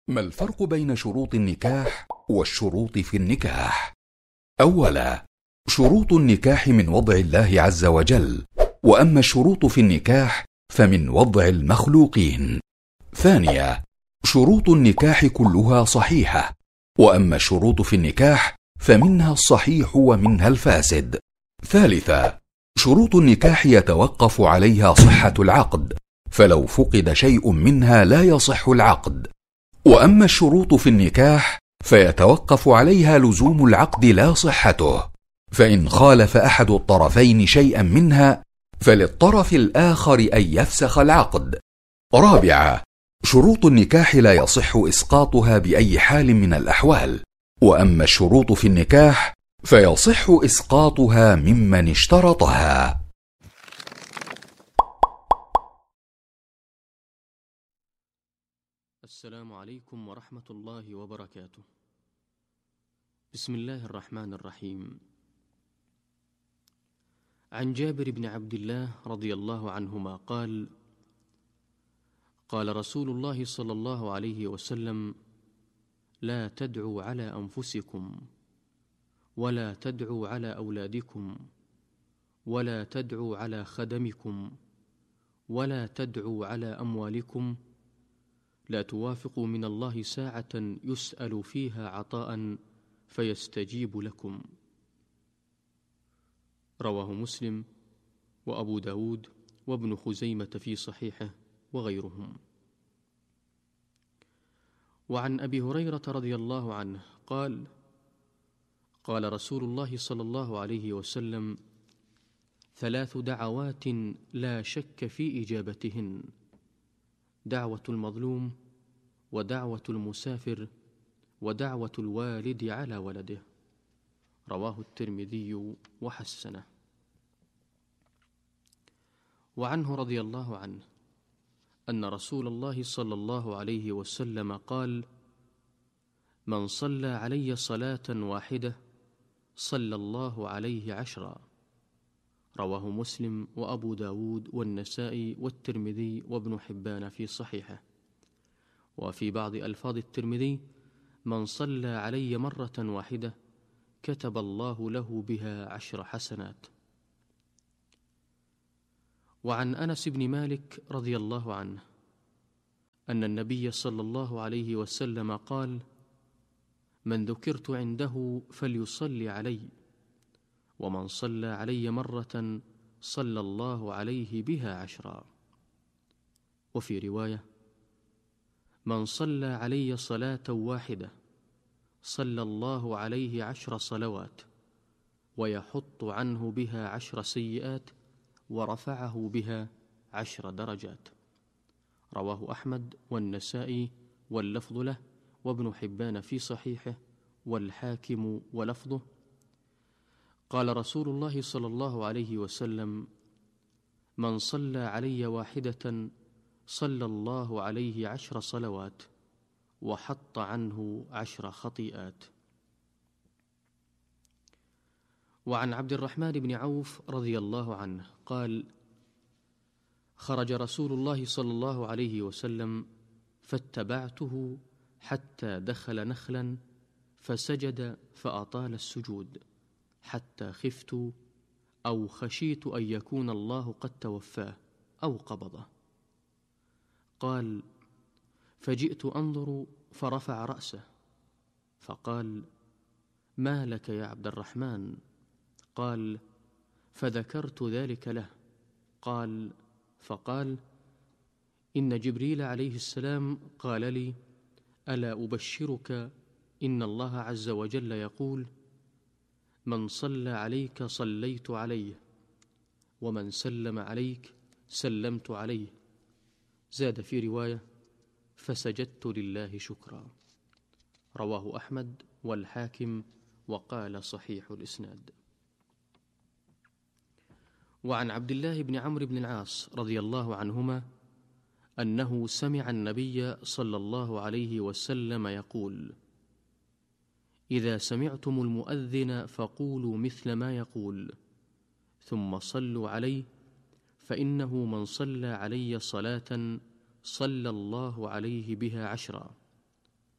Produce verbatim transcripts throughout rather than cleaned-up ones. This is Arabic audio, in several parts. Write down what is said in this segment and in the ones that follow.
ما الفرق بين شروط النكاح والشروط في النكاح؟ أولا، شروط النكاح من وضع الله عز وجل، وأما الشروط في النكاح فمن وضع المخلوقين. ثانيا، شروط النكاح كلها صحيحة، وأما الشروط في النكاح فمنها الصحيح ومنها الفاسد. ثالثا، شروط النكاح يتوقف عليها صحة العقد، فلو فقد شيء منها لا يصح العقد. وأما الشروط في النكاح فيتوقف عليها لزوم العقد لا صحته، فإن خالف أحد الطرفين شيئا منها فللطرف الآخر أن يفسخ العقد. رابعا، شروط النكاح لا يصح إسقاطها بأي حال من الأحوال، وأما الشروط في النكاح فيصح إسقاطها ممن اشترطها. السلام عليكم ورحمة الله وبركاته. بسم الله الرحمن الرحيم. عن جابر بن عبد الله رضي الله عنهما قال: قال رسول الله صلى الله عليه وسلم: لا تدعوا على أنفسكم، ولا تدعوا على أولادكم، ولا تدعوا على خدمكم، ولا تدعوا على أموالكم، لا توافقوا من الله ساعة يسأل فيها عطاء فيستجيب لكم. رواه مسلم وأبو داود وابن خزيمة في صحيحه وغيرهم. وعن أبي هريرة رضي الله عنه قال: قال رسول الله صلى الله عليه وسلم: ثلاث دعوات لا شك في إجابتهن: دعوة المظلوم، ودعوة المسافر، ودعوة الوالد على ولده. رواه الترمذي وحسنه. وعنه رضي الله عنه أن رسول الله صلى الله عليه وسلم قال: من صلى علي صلاة واحدة صلى الله عليه عشرا. رواه مسلم وأبو داود والنسائي والترمذي وابن حبان في صحيحه. وفي بعض ألفاظ الترمذي: من صلى علي مرة واحدة كتب الله له بها عشر حسنات. وعن أنس بن مالك رضي الله عنه أن النبي صلى الله عليه وسلم قال: من ذكرت عنده فليصلي علي، ومن صلى علي مرة صلى الله عليه بها عشرا. وفي رواية: من صلى علي صلاة واحدة صلى الله عليه عشر صلوات، ويحط عنه بها عشر سيئات، ورفعه بها عشر درجات. رواه أحمد والنسائي واللفظ له، وابن حبان في صحيحه، والحاكم ولفظه. قال رسول الله صلى الله عليه وسلم: من صلى علي واحدة صلى الله عليه عشر صلوات، وحط عنه عشر خطيئات. وعن عبد الرحمن بن عوف رضي الله عنه قال: خرج رسول الله صلى الله عليه وسلم فاتبعته حتى دخل نخلا فسجد فأطال السجود، حتى خفت أو خشيت أن يكون الله قد توفاه أو قبضه. قال: فجئت أنظر فرفع رأسه فقال: ما لك يا عبد الرحمن؟ قال: فذكرت ذلك له. قال: فقال: إن جبريل عليه السلام قال لي: ألا أبشرك إن الله عز وجل يقول: من صلى عليك صليت عليه، ومن سلم عليك سلمت عليه. زاد في رواية: فسجدت لله شكرا. رواه أحمد والحاكم وقال صحيح الإسناد. وعن عبد الله بن عمرو بن العاص رضي الله عنهما أنه سمع النبي صلى الله عليه وسلم يقول: إذا سمعتم المؤذن فقولوا مثل ما يقول، ثم صلوا عليه، فإنه من صلى علي صلاة صلى الله عليه بها عشرا.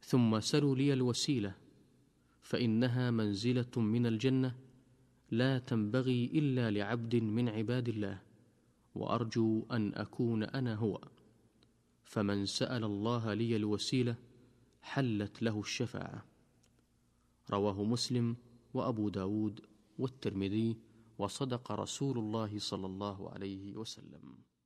ثم سلوا لي الوسيلة، فإنها منزلة من الجنة لا تنبغي إلا لعبد من عباد الله، وأرجو أن أكون أنا هو. فمن سأل الله لي الوسيلة حلت له الشفاعة. رواه مسلم وأبو داود والترمذي، وصدق رسول الله صلى الله عليه وسلم.